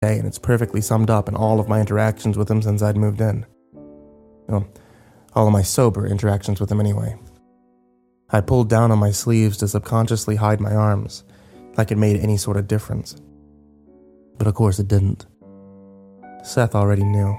day, and it's perfectly summed up in all of my interactions with him since I'd moved in. Well, all of my sober interactions with him anyway. I pulled down on my sleeves to subconsciously hide my arms, like it made any sort of difference. But of course it didn't. Seth already knew.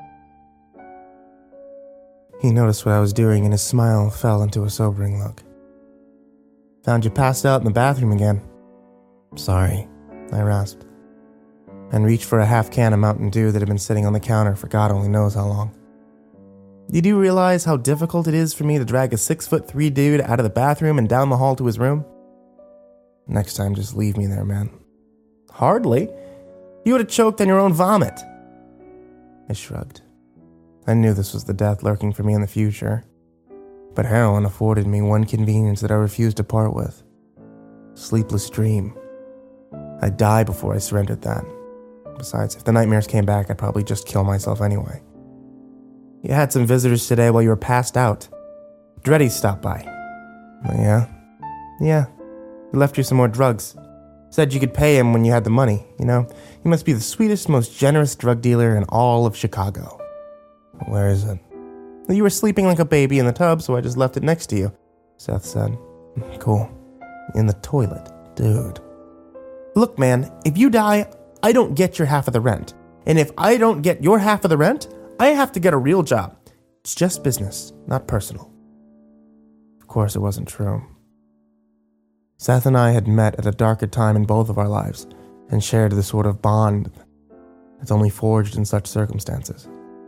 He noticed what I was doing, and his smile fell into a sobering look. "Found you passed out in the bathroom again." "Sorry," I rasped, and reached for a half can of Mountain Dew that had been sitting on the counter for God only knows how long. "Did you realize how difficult it is for me to drag a 6'3" dude out of the bathroom and down the hall to his room?" "Next time, just leave me there, man." "Hardly. You would have choked on your own vomit." I shrugged. I knew this was the death lurking for me in the future, but heroin afforded me one convenience that I refused to part with. Sleepless dream. I'd die before I surrendered that. Besides, if the nightmares came back, I'd probably just kill myself anyway. "You had some visitors today while you were passed out. Dreddy stopped by." "Yeah? Yeah. He left you some more drugs. Said you could pay him when you had the money. You know, he must be the sweetest, most generous drug dealer in all of Chicago." "Where is it?" "You were sleeping like a baby in the tub, so I just left it next to you," Seth said. "Cool. In the toilet. Dude." "Look, man, if you die, I don't get your half of the rent. And if I don't get your half of the rent, I have to get a real job. It's just business, not personal." Of course, it wasn't true. Seth and I had met at a darker time in both of our lives and shared the sort of bond that's only forged in such circumstances.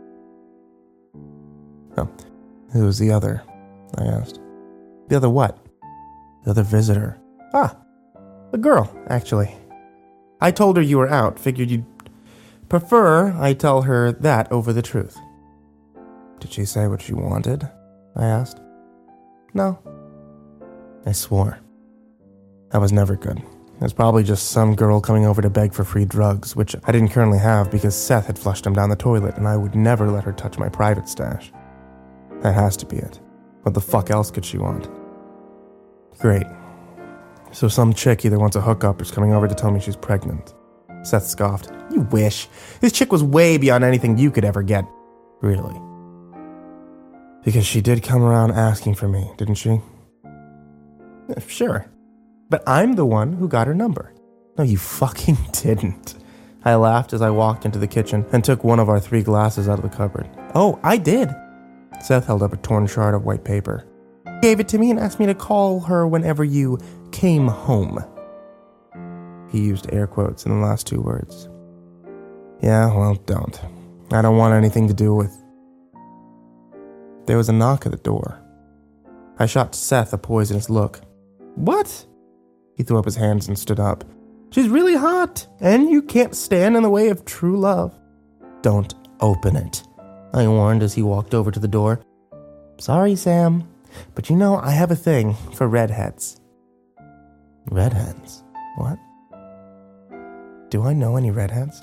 "Oh, who was the other?" I asked. "The other what?" "The other visitor." "Ah, a girl, actually. I told her you were out, figured you'd prefer I tell her that over the truth." "Did she say what she wanted?" I asked. "No." I swore. I was never good. It was probably just some girl coming over to beg for free drugs, which I didn't currently have because Seth had flushed them down the toilet, and I would never let her touch my private stash. That has to be it. What the fuck else could she want? Great. So some chick either wants a hookup or is coming over to tell me she's pregnant. Seth scoffed. "You wish. This chick was way beyond anything you could ever get." "Really?" "Because she did come around asking for me, didn't she?" "Sure. But I'm the one who got her number." "No, you fucking didn't." I laughed as I walked into the kitchen and took one of our 3 glasses out of the cupboard. "Oh, I did." Seth held up a torn shard of white paper. "He gave it to me and asked me to call her whenever you came home." He used air quotes in the last 2 words. "Yeah, well, don't. I don't want anything to do with..." There was a knock at the door. I shot Seth a poisonous look. "What?" He threw up his hands and stood up. "She's really hot, and you can't stand in the way of true love." "Don't open it," I warned as he walked over to the door. "Sorry, Sam, but you know I have a thing for redheads." "Redheads? What? Do I know any redheads?"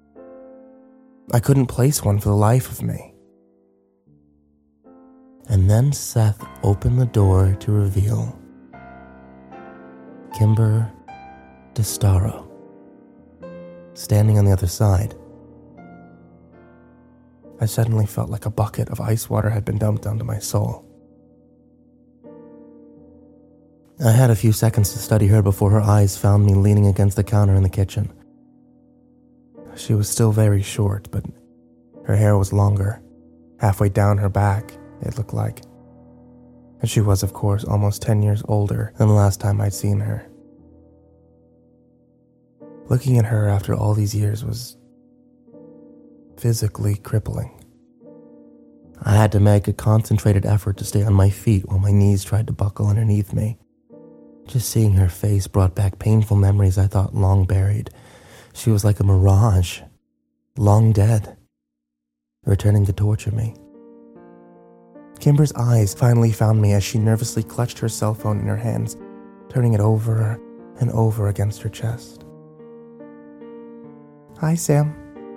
I couldn't place one for the life of me. And then Seth opened the door to reveal Kimber DeStaro, standing on the other side. I suddenly felt like a bucket of ice water had been dumped onto my soul. I had a few seconds to study her before her eyes found me leaning against the counter in the kitchen. She was still very short, but her hair was longer, halfway down her back, it looked like. And she was, of course, almost 10 years older than the last time I'd seen her. Looking at her after all these years was physically crippling. I had to make a concentrated effort to stay on my feet while my knees tried to buckle underneath me. Just seeing her face brought back painful memories I thought long buried. She was like a mirage, long dead, returning to torture me. Kimber's eyes finally found me as she nervously clutched her cell phone in her hands, turning it over and over against her chest. "Hi, Sam,"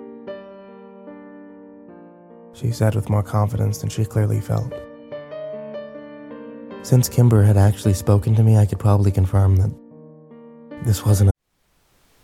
she said with more confidence than she clearly felt. Since Kimber had actually spoken to me, I could probably confirm that this wasn't